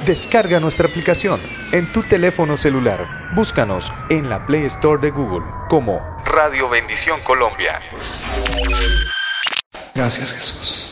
Descarga nuestra aplicación en tu teléfono celular. Búscanos en la Play Store de Google como Radio Bendición Colombia. Gracias, Jesús.